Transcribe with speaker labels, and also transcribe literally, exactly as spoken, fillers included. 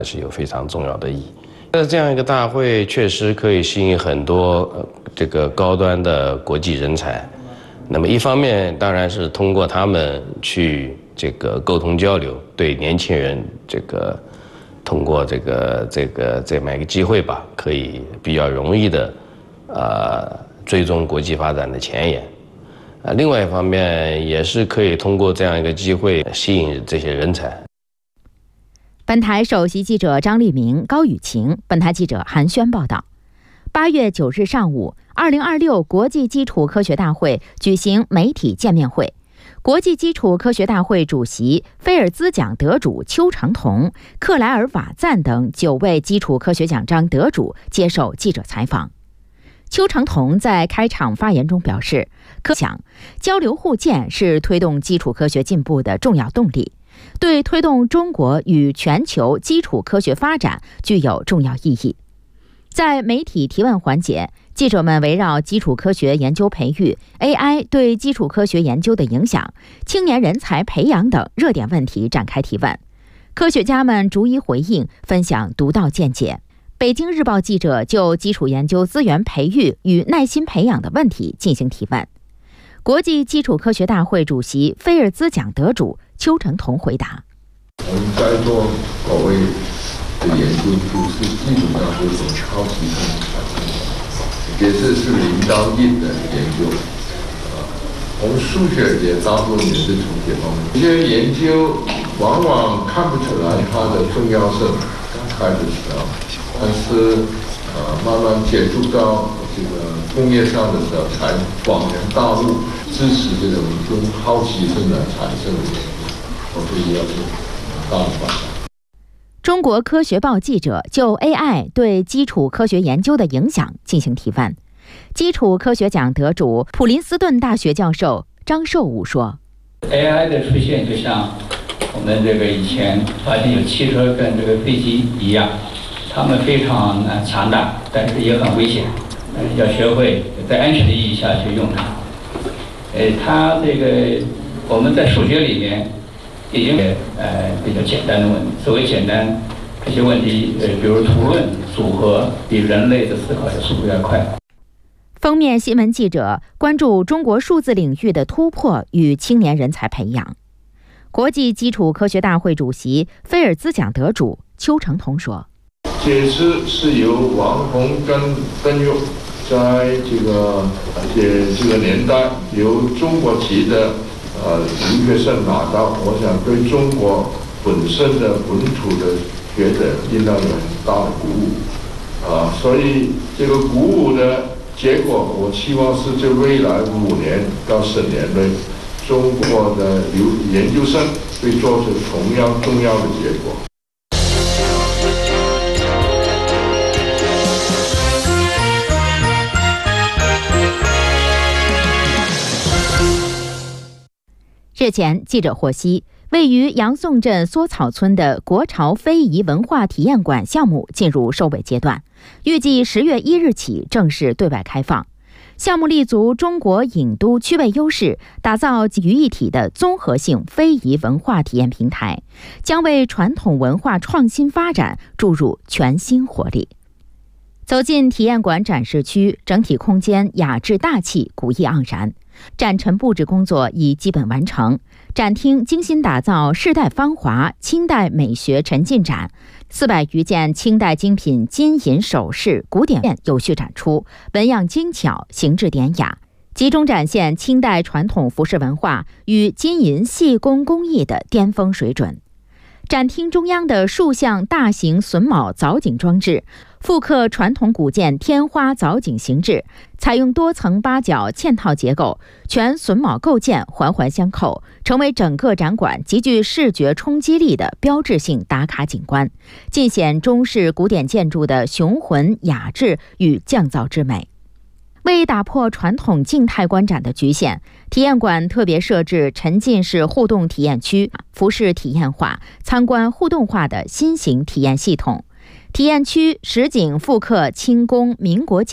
Speaker 1: 是有非常重要的意义。那这样一个大会确实可以吸引很多、呃、这个高端的国际人才。那么一方面当然是通过他们去这个沟通交流，对年轻人这个通过这个这个这么一个机会吧，可以比较容易的呃追踪国际发展的前沿。啊，另外一方面也是可以通过这样一个机会吸引这些人才。
Speaker 2: 本台首席记者张立明、高雨晴，本台记者韩轩报道。八月九日上午，二零二六国际基础科学大会举行媒体见面会。国际基础科学大会主席、菲尔兹奖得主邱长同、克莱尔瓦赞等九位基础科学奖章得主接受记者采访。邱长同在开场发言中表示，科奖交流互鉴是推动基础科学进步的重要动力，对推动中国与全球基础科学发展具有重要意义。在媒体提问环节，记者们围绕基础科学研究培育、A I 对基础科学研究的影响、青年人才培养等热点问题展开提问，科学家们逐一回应，分享独到见解。北京日报记者就基础研究资源培育与耐心培养的问题进行提问。国际基础科学大会主席、菲尔兹奖得主邱成同回答：
Speaker 3: 我们在座各位的研究都是基本上是从好奇心产生的，也是是领导力的研究。呃，我们数学也大部分也是从这方面。这些研究往往看不出来它的重要性，刚开始的时候，但是呃慢慢接触到这个工业上的时候，才恍然大悟，支持这种用好奇心来产生的研究，我觉得也是大的发展。
Speaker 2: 中国科学报记者就 A I 对基础科学研究的影响进行提问。基础科学奖得主、普林斯顿大学教授张寿武说
Speaker 4: ：“A I 的出现就像我们这个以前发现有汽车跟这个飞机一样，它们非常强大，但是也很危险，要学会在安全的意义下去用它。呃，它这个我们在数学里面。”已经呃比较简单的问题，所谓简单，这些问题呃，比如图论、组合，比人类的思考的速度要快。
Speaker 2: 封面新闻记者关注中国数字领域的突破与青年人才培养。国际基础科学大会主席、菲尔兹奖得主邱成同说：“
Speaker 3: 这次是由王洪跟邓佑在这个这这个年代由中国籍的。”呃，留学生拿到，我想对中国本身的本土的学者应当有很大的鼓舞，啊、呃，所以这个鼓舞的结果，我期望是在未来五年到十年内，中国的留研究生会做出同样重要的结果。
Speaker 2: 日前，记者获悉，位于杨宋镇梭草村的国潮非遗文化体验馆项目进入收尾阶段，预计十月一日起正式对外开放。项目立足中国郢都区位优势，打造于一体的综合性非遗文化体验平台，将为传统文化创新发展注入全新活力。走进体验馆展示区，整体空间雅致大气，古意盎然。展陈布置工作已基本完成，展厅精心打造世代芳华清代美学沉浸展，四百余件清代精品金银首饰、古典件有序展出，纹样精巧，形制典雅，集中展现清代传统服饰文化与金银细工工艺的巅峰水准。展厅中央的数项大型榫卯藻井装置，复刻传统古建天花藻井形制，采用多层八角嵌套结构，全榫卯构件环环相扣，成为整个展馆极具视觉冲击力的标志性打卡景观，尽显中式古典建筑的雄浑雅致与匠造之美。为打破传统静态观展的局限，体验馆特别设置沉浸式互动体验区，服饰体验化、参观互动化的新型体验系统。体验区实景复刻清宫民国